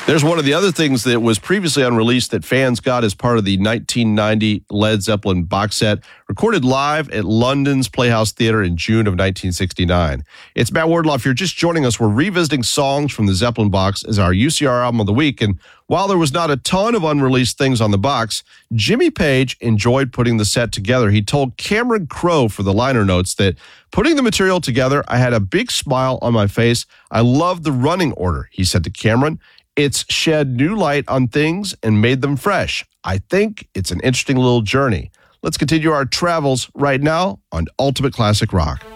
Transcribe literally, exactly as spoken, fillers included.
There's one of the other things that was previously unreleased that fans got as part of the nineteen ninety Led Zeppelin box set, recorded live at London's Playhouse Theatre in June of nineteen sixty-nine. It's Matt Wardlaw. If you're just joining us, we're revisiting songs from the Zeppelin box as our U C R album of the week. And while there was not a ton of unreleased things on the box, Jimmy Page enjoyed putting the set together. He told Cameron Crowe for the liner notes that putting the material together, I had a big smile on my face. I loved the running order, he said to Cameron. It's shed new light on things and made them fresh. I think it's an interesting little journey. Let's continue our travels right now on Ultimate Classic Rock.